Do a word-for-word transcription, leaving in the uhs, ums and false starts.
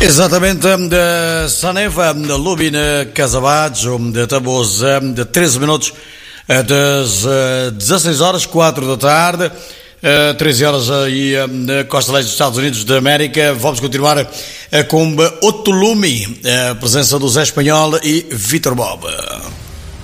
Exatamente, de Saneva, de Lubin, Casabaggio, de Taboz, de treze minutos das dezasseis horas, quatro da tarde, treze horas aí na costa leste dos Estados Unidos da América. Vamos continuar com Otulumi, a presença do Zé Espanhol e Vitor Bob.